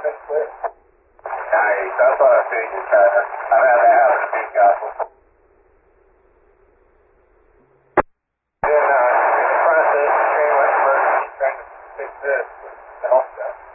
Nice. That's what I figured, Tyler. I've had that happen a few times. In the process of training emergency, trying to fix this to help them.